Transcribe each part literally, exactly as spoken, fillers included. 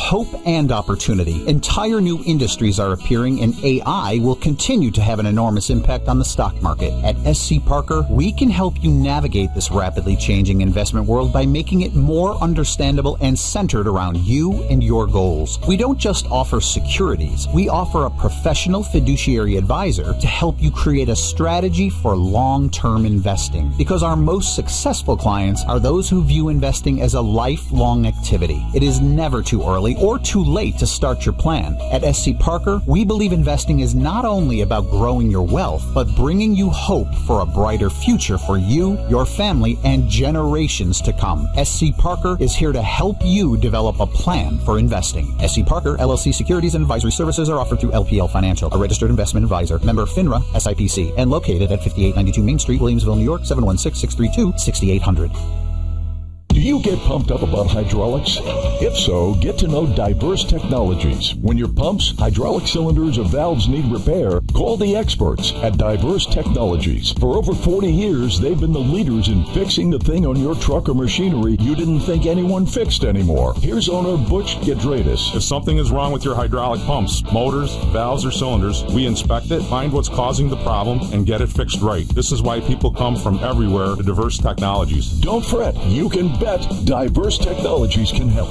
hope and opportunity. Entire new industries are appearing, and A I will continue to have an enormous impact on the stock market. At S C Parker, we can help you navigate this rapidly changing investment world by making it more understandable and centered around you and your goals. We don't just offer securities. We offer a professional fiduciary advisor to help you create a strategy for long-term investing. Because our most successful clients are those who view investing as a lifelong activity. It is never too early or too late to start your plan. At S C Parker, we believe investing is not only about growing your wealth, but bringing you hope for a brighter future for you, your family, and generations to come. S C Parker is here to help you develop a plan for investing. S C Parker, L L C Securities and Advisory Services are offered through L P L Financial, a registered investment advisor, member FINRA, S I P C, and located at fifty-eight ninety-two Main Street, Williamsville, New York, seven one six, six three two, six eight zero zero. Do you get pumped up about hydraulics? If so, get to know Diverse Technologies. When your pumps, hydraulic cylinders, or valves need repair, call the experts at Diverse Technologies. For over forty years, they've been the leaders in fixing the thing on your truck or machinery you didn't think anyone fixed anymore. Here's owner Butch Gedradis. If something is wrong with your hydraulic pumps, motors, valves, or cylinders, we inspect it, find what's causing the problem, and get it fixed right. This is why people come from everywhere to Diverse Technologies. Don't fret. You can bet Diverse Technologies can help.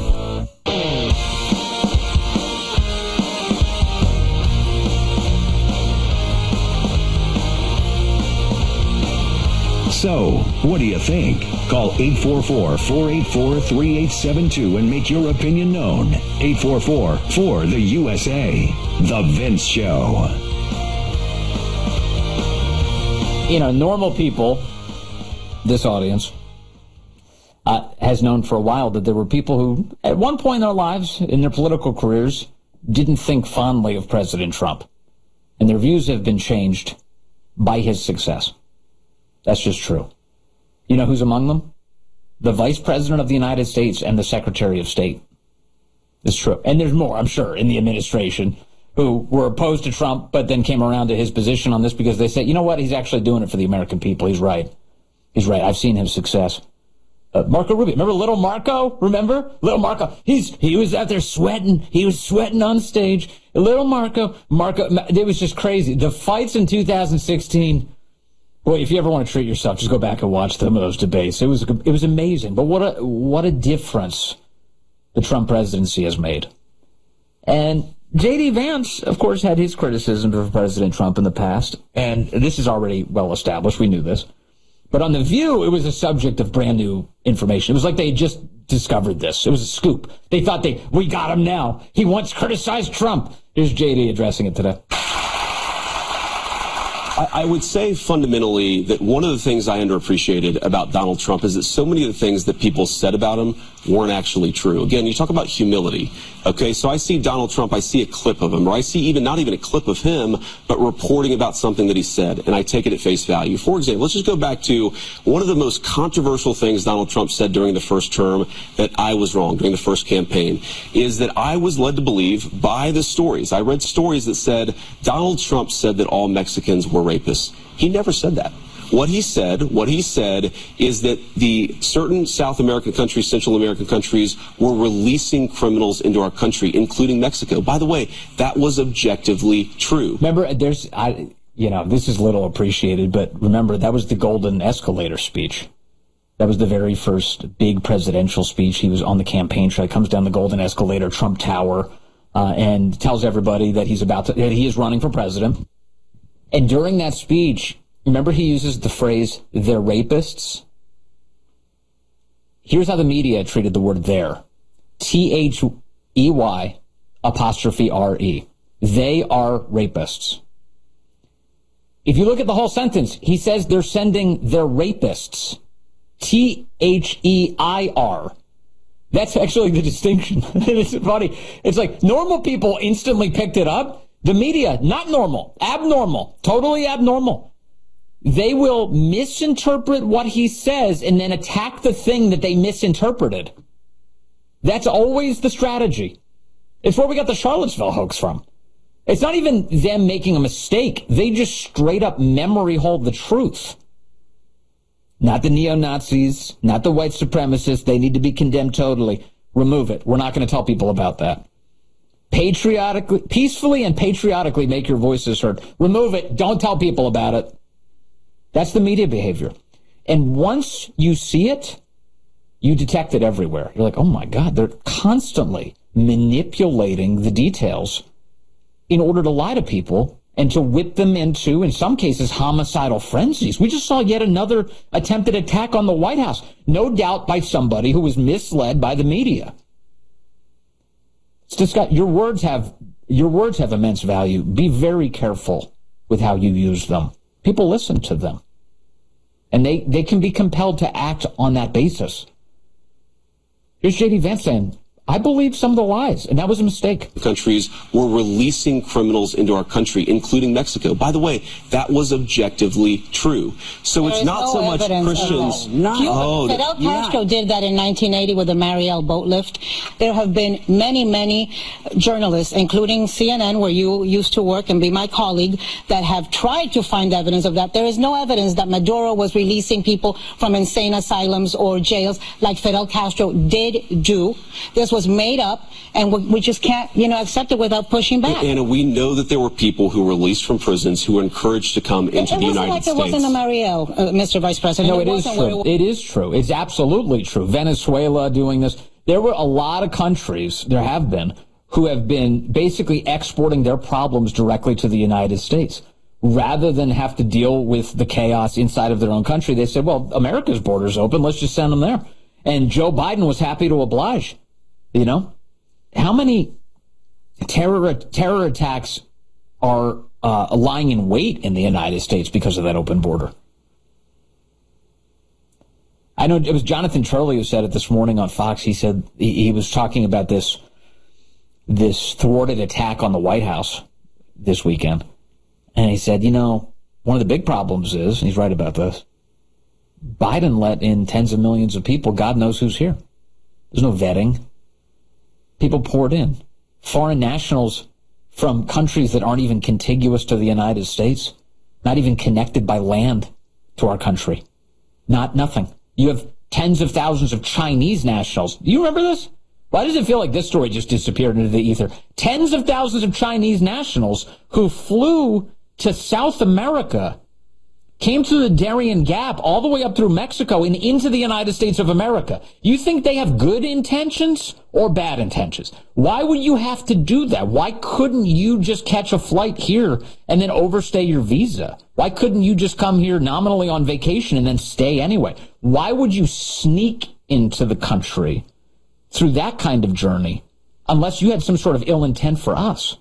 So, what do you think? Call eight four four, four eight four, three eight seven two and make your opinion known. eight four four, four, the U S A. The Vince Show. You know, normal people, this audience, Uh, has known for a while that there were people who, at one point in their lives, in their political careers, didn't think fondly of President Trump. And their views have been changed by his success. That's just true. You know who's among them? The Vice President of the United States and the Secretary of State. It's true. And there's more, I'm sure, in the administration who were opposed to Trump, but then came around to his position on this because they said, you know what, he's actually doing it for the American people. He's right. He's right. I've seen his success. Uh, Marco Rubio. Remember little Marco? Remember? Little Marco. He's, he was out there sweating. He was sweating on stage. Little Marco. Marco, it was just crazy. The fights in two thousand sixteen, boy, if you ever want to treat yourself, just go back and watch some of those debates. It was, it was amazing. But what a, what a difference the Trump presidency has made. And J D. Vance, of course, had his criticisms of President Trump in the past. And this is already well established. We knew this. But on The View, it was a subject of brand new information. It was like they had just discovered this. It was a scoop. They thought they, we got him now. He once criticized Trump. Here's J D addressing it today. I, I would say fundamentally that one of the things I underappreciated about Donald Trump is that so many of the things that people said about him weren't actually true. Again, you talk about humility. Okay, so I see Donald Trump, I see a clip of him, or I see even not even a clip of him, but reporting about something that he said, and I take it at face value. For example, let's just go back to one of the most controversial things Donald Trump said during the first term that I was wrong during the first campaign, is that I was led to believe by the stories. I read stories that said Donald Trump said that all Mexicans were rapists. He never said that. What he said, what he said is that the certain South American countries, Central American countries, were releasing criminals into our country, including Mexico. By the way, that was objectively true. Remember, there's, I, you know, this is little appreciated, but remember, that was the Golden Escalator speech. That was the very first big presidential speech. He was on the campaign trail. He comes down the Golden Escalator, Trump Tower, uh, and tells everybody that he's about to, that he is running for president. And during that speech, remember, he uses the phrase, they're rapists. Here's how the media treated the word there. T H E Y apostrophe R E. They are rapists. If you look at the whole sentence, he says they're sending their rapists. T H E I R. That's actually the distinction. It's funny. It's like normal people instantly picked it up. The media, not normal, abnormal, totally abnormal. They will misinterpret what he says and then attack the thing that they misinterpreted. That's always the strategy. It's where we got the Charlottesville hoax from. It's not even them making a mistake. They just straight up memory hold the truth. Not the neo-Nazis, not the white supremacists. They need to be condemned totally. remove it. We're not going to tell people about that. Patriotically, peacefully and patriotically make your voices heard. Remove it. Don't tell people about it. That's the media behavior. And once you see it, you detect it everywhere. You're like, oh my God, they're constantly manipulating the details in order to lie to people and to whip them into, in some cases, homicidal frenzies. We just saw yet another attempted attack on the White House, no doubt by somebody who was misled by the media. It's disgusting. Your words have your words have immense value. Be very careful with how you use them. People listen to them, and they, they can be compelled to act on that basis. Here's J D Vance saying, I believe some of the lies, and that was a mistake. Countries were releasing criminals into our country, including Mexico. By the way, that was objectively true. So it's not so much Christians. No, no. Oh, Fidel Castro yeah. did that in nineteen eighty with the Mariel boat lift. There have been many, many journalists, including C N N, where you used to work and be my colleague, that have tried to find evidence of that. There is no evidence that Maduro was releasing people from insane asylums or jails like Fidel Castro did do. This was made up, and we, we just can't, you know, accept it without pushing back. Anna, we know that there were people who were released from prisons who were encouraged to come into it, it the United like States. It wasn't a Mariel, uh, Mister Vice President. No, it, it is true. It, it is true. It's absolutely true. Venezuela doing this. There were a lot of countries, there have been, who have been basically exporting their problems directly to the United States. Rather than have to deal with the chaos inside of their own country, they said, well, America's border's open. Let's just send them there. And Joe Biden was happy to oblige. You know? How many terror terror attacks are uh, lying in wait in the United States because of that open border? I know it was Jonathan Turley who said it this morning on Fox. He said he, he was talking about this this thwarted attack on the White House this weekend. And he said, you know, one of the big problems is, and he's right about this, Biden let in tens of millions of people. God knows who's here. There's no vetting. People poured in. Foreign nationals from countries that aren't even contiguous to the United States, not even connected by land to our country. Not nothing. You have tens of thousands of Chinese nationals. Do you remember this? Why does it feel like this story just disappeared into the ether? Tens of thousands of Chinese nationals who flew to South America, came to the Darien Gap all the way up through Mexico and into the United States of America. You think they have good intentions or bad intentions? Why would you have to do that? Why couldn't you just catch a flight here and then overstay your visa? Why couldn't you just come here nominally on vacation and then stay anyway? Why would you sneak into the country through that kind of journey unless you had some sort of ill intent for us?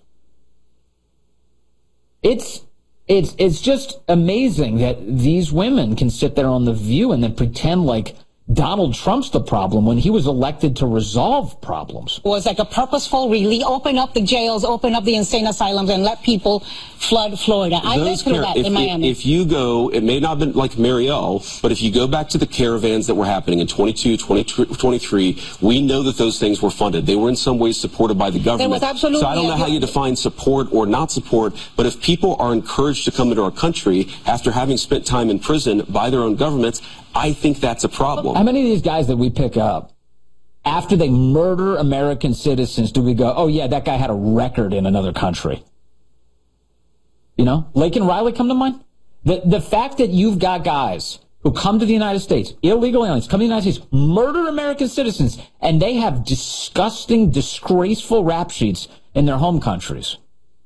It's It's it's just amazing that these women can sit there on The View and then pretend like Donald Trump's the problem when he was elected to resolve problems. It was like a purposeful release, open up the jails, open up the insane asylums, and let people flood Florida. I lived through that if, in Miami. If you go, it may not have been like Mariel, but if you go back to the caravans that were happening in twenty-two, twenty-three, we know that those things were funded. They were in some ways supported by the government. There was absolutely, so I don't know how you define support or not support, but if people are encouraged to come into our country after having spent time in prison by their own governments, I think that's a problem. How many of these guys that we pick up, after they murder American citizens, do we go, oh, yeah, that guy had a record in another country? You know, Laken Riley come to mind? The, the fact that you've got guys who come to the United States, illegal aliens, come to the United States, murder American citizens, and they have disgusting, disgraceful rap sheets in their home countries.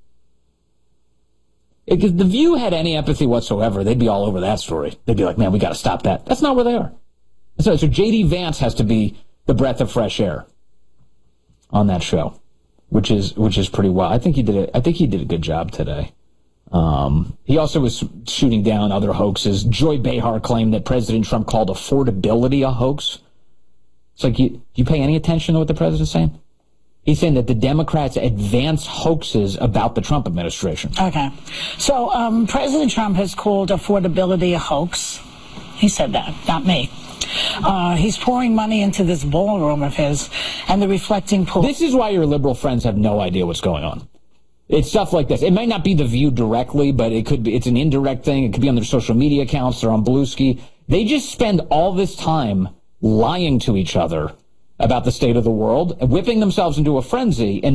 If The View had any empathy whatsoever, they'd be all over that story. They'd be like, man, we got to stop that. That's not where they are. So, so J D Vance has to be the breath of fresh air on that show, which is which is pretty well. I think he did a, I think he did a good job today. Um, he also was shooting down other hoaxes. Joy Behar claimed that President Trump called affordability a hoax. It's like, you, you pay any attention to what the president's saying? He's saying that the Democrats advance hoaxes about the Trump administration. Okay. So um, President Trump has called affordability a hoax. He said that, not me. Uh, he's pouring money into this ballroom of his and the reflecting pool. This is why your liberal friends have no idea what's going on. It's stuff like this. It might not be The View directly, but it could be. It's an indirect thing. It could be on their social media accounts. They're on Bluesky. They just spend all this time lying to each other about the state of the world, whipping themselves into a frenzy, and